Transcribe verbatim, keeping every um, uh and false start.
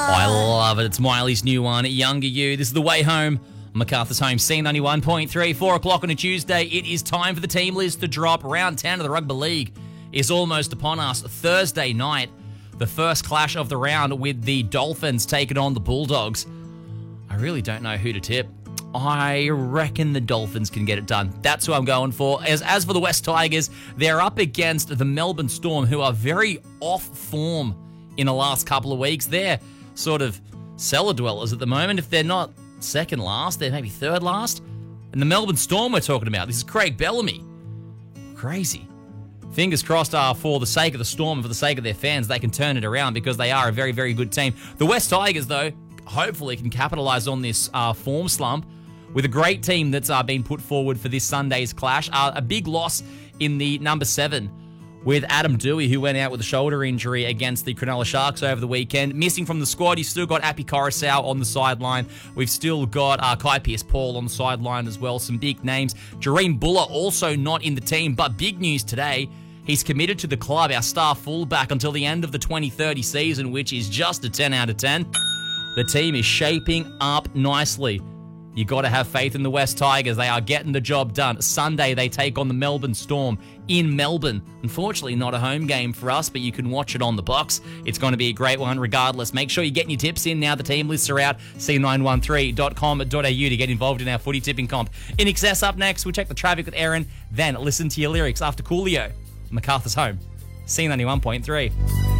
I love it. It's Miley's new one, Younger You. This is The Way Home. MacArthur's Home, C ninety-one point three, four o'clock on a Tuesday. It is time for the team list to drop. Round ten of the Rugby League is almost upon us. Thursday night, the first clash of the round with the Dolphins taking on the Bulldogs. I really don't know who to tip. I reckon the Dolphins can get it done. That's who I'm going for. As, as for the West Tigers, they're up against the Melbourne Storm, who are very off form in the last couple of weeks. They're sort of cellar dwellers at the moment. If they're not second last, they're maybe third last. And the Melbourne Storm we're talking about, this is Craig Bellamy. Crazy. Fingers crossed uh, for the sake of the Storm and for the sake of their fans, they can turn it around because they are a very, very good team. The West Tigers, though, hopefully can capitalise on this uh, form slump with a great team that's uh, been put forward for this Sunday's clash. Uh, a big loss in the number seven with Adam Dewey, who went out with a shoulder injury against the Cronulla Sharks over the weekend. Missing from the squad, you've still got Api Coruscant on the sideline. We've still got uh, Kai Pearce-Paul on the sideline as well. Some big names. Jareen Buller also not in the team, but big news today. He's committed to the club, our star fullback, until the end of the twenty thirty season, which is just a ten out of ten. The team is shaping up nicely. You got to have faith in the West Tigers. They are getting the job done. Sunday, they take on the Melbourne Storm in Melbourne. Unfortunately, not a home game for us, but you can watch it on the box. It's going to be a great one regardless. Make sure you're getting your tips in now. The team lists are out. C nine one three dot com dot a u to get involved in our footy tipping comp. In Excess up next, we'll check the traffic with Aaron. Then listen to your lyrics after Coolio. MacArthur's Home. C ninety-one point three.